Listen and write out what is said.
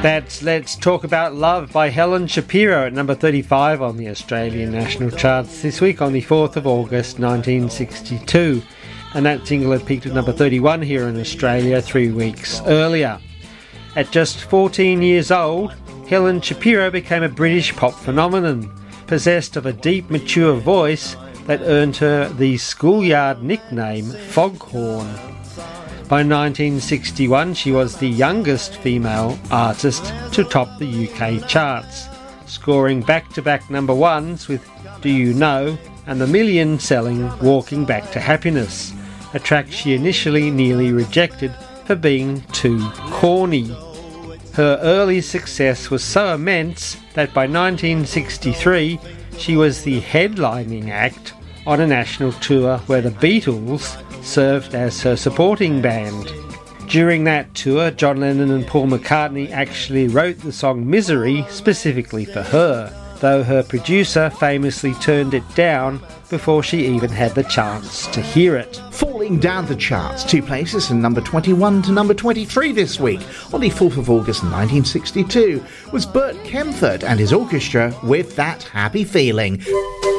That's Let's Talk About Love by Helen Shapiro at number 35 on the Australian national charts this week on the 4th of August 1962. And that single had peaked at number 31 here in Australia 3 weeks earlier. At just 14 years old, Helen Shapiro became a British pop phenomenon, possessed of a deep, mature voice that earned her the schoolyard nickname Foghorn. By 1961, she was the youngest female artist to top the UK charts, scoring back-to-back number ones with Do You Know and the million-selling Walking Back to Happiness, a track she initially nearly rejected for being too corny. Her early success was so immense that by 1963 she was the headlining act on a national tour where the Beatles served as her supporting band. During that tour, John Lennon and Paul McCartney actually wrote the song Misery specifically for her, though her producer famously turned it down before she even had the chance to hear it. Falling down the charts 2 places from number 21 to number 23 this week, on the 4th of August 1962, was Bert Kaempfert and his orchestra with That Happy Feeling.